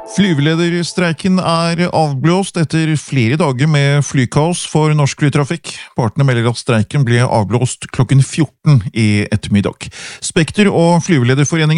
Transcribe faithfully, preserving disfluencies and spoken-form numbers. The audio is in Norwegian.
Flyvelederstreiken er avblåst etter flere dager med flykaos for norsk flytrafikk. Partene melder at streiken ble avblåst klokken fjorten i ettermiddag. Spekter og Flyvelederforeningen